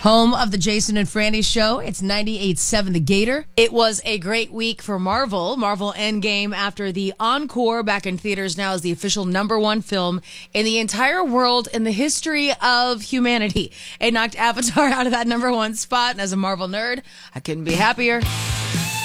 Home of the Jason and Franny Show. It's 98.7 The Gator. It was a great week for Marvel. Marvel Endgame, after the encore, back in theaters now, is the official #1 film in the entire world in the history of humanity. It knocked Avatar out of that #1 spot, and as a Marvel nerd, I couldn't be happier.